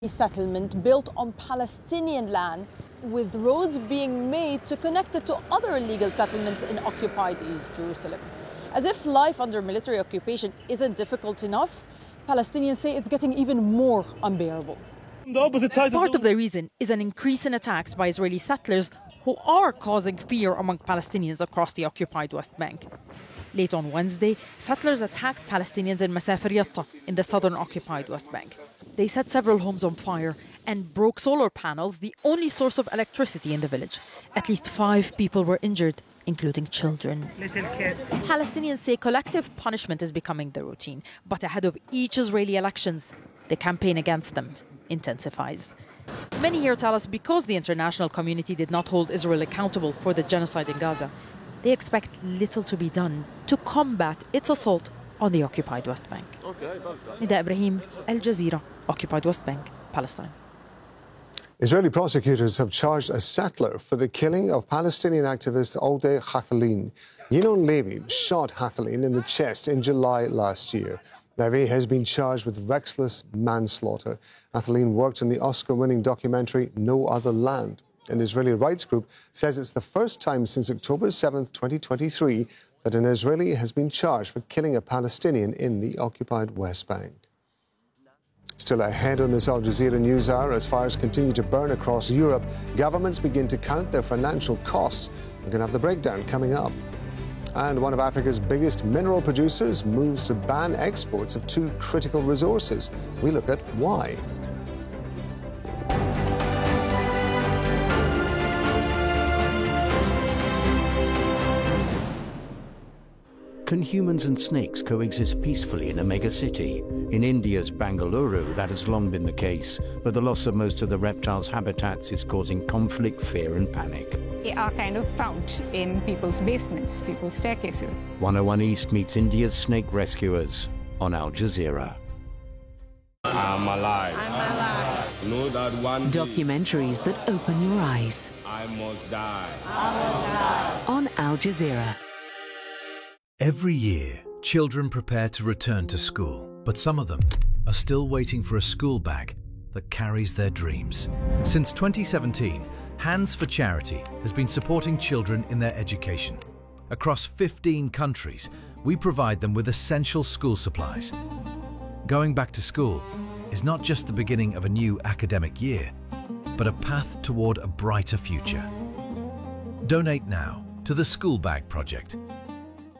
Settlement built on Palestinian lands, with roads being made to connect it to other illegal settlements in occupied East Jerusalem. As if life under military occupation isn't difficult enough, Palestinians say it's getting even more unbearable. Part of the reason is an increase in attacks by Israeli settlers who are causing fear among Palestinians across the occupied West Bank. Late on Wednesday, settlers attacked Palestinians in Masafer Yatta in the southern occupied West Bank. They set several homes on fire and broke solar panels, the only source of electricity in the village. At least 5 people were injured, including children. Little kids. Palestinians say collective punishment is becoming the routine, but ahead of each Israeli elections, the campaign against them intensifies. Many here tell us because the international community did not hold Israel accountable for the genocide in Gaza, they expect little to be done to combat its assault on the occupied West Bank. Nida Ibrahim, Al Jazeera, occupied West Bank, Palestine. Israeli prosecutors have charged a settler for the killing of Palestinian activist Odeh Hathaleen. Yinon Levy shot Hathaleen in the chest in July last year. Levy has been charged with reckless manslaughter. Hathaleen worked on the Oscar-winning documentary No Other Land. An Israeli rights group says it's the first time since October 7, 2023, that an Israeli has been charged for killing a Palestinian in the occupied West Bank. Still ahead on this Al Jazeera News Hour, as fires continue to burn across Europe, governments begin to count their financial costs. We're going to have the breakdown coming up. And one of Africa's biggest mineral producers moves to ban exports of 2 critical resources. We look at why. Can humans and snakes coexist peacefully in a megacity? In India's Bangalore, that has long been the case, but the loss of most of the reptiles' habitats is causing conflict, fear and panic. They are kind of found in people's basements, people's staircases. 101 East meets India's snake rescuers on Al Jazeera. I'm alive. I'm alive. Know that one Documentaries that open your eyes. I must die. I must die. On Al Jazeera. Every year, children prepare to return to school, but some of them are still waiting for a school bag that carries their dreams. Since 2017, Hands for Charity has been supporting children in their education. Across 15 countries, we provide them with essential school supplies. Going back to school is not just the beginning of a new academic year, but a path toward a brighter future. Donate now to the School Bag Project